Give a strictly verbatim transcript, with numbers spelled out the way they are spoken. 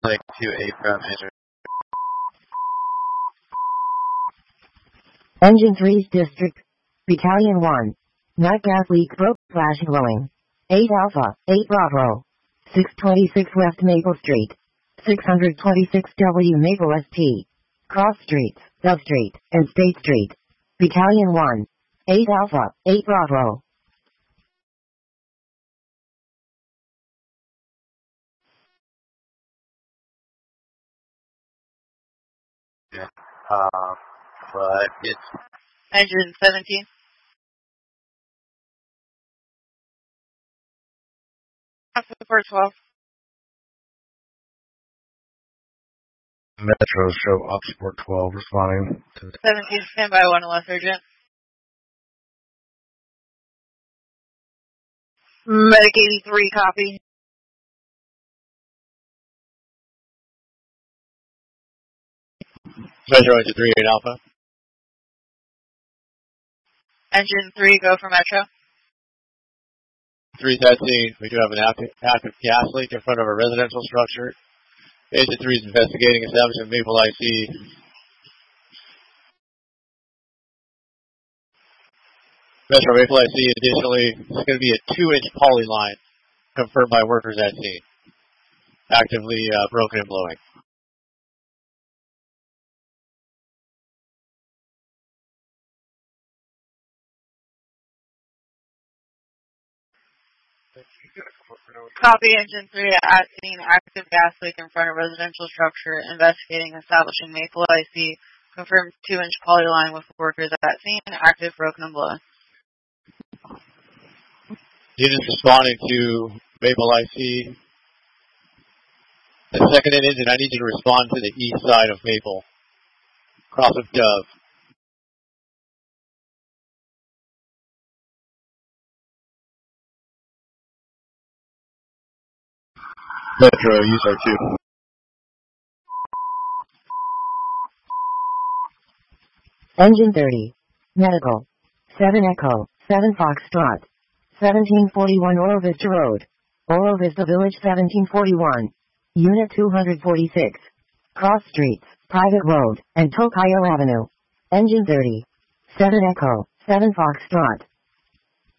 Lake two A from engine. Engine three's district. Battalion one. Night gas leak broke flash glowing. eight Alpha, eight Bravo. six twenty-six West Maple Street. six twenty-six W Maple S T. Cross Streets, Dove Street, and State Street. Battalion one. eight Alpha, eight Bravo. Yeah. Uh, but it's Engine seventeen. Support twelve. Metro show up support twelve responding to seventeen, standby one less urgent. Medic eighty-three, copy. Metro into three eight Alpha. Engine three, go for Metro. three thirteen, we do have an active, active gas leak in front of a residential structure. Agent three is investigating establishing Maple I C. Metro Maple I C, additionally, it's going to be a two inch poly line confirmed by workers at scene. Actively uh, broken and blowing. Copy, Engine three at scene, active gas leak in front of residential structure, investigating establishing Maple I C, confirmed two inch poly line with workers at scene, active, broken, and blowing. Units responding to Maple I C. The second in engine, I need you to respond to the east side of Maple, across of Dove. Metro, use R two. Engine thirty. Medical. seven Echo, seven Foxtrot. seventeen forty-one Oro Vista Road. Oro Vista Village seventeen forty-one. Unit two forty-six. Cross Streets, Private Road, and Tokayo Avenue. Engine thirty. seven Echo, seven Foxtrot.